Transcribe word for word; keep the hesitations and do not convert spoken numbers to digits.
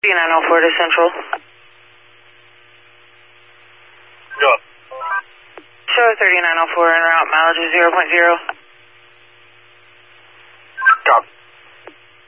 nine oh four to Central. Go. Show thirty-nine oh four en route, mileage is zero point zero. Copy.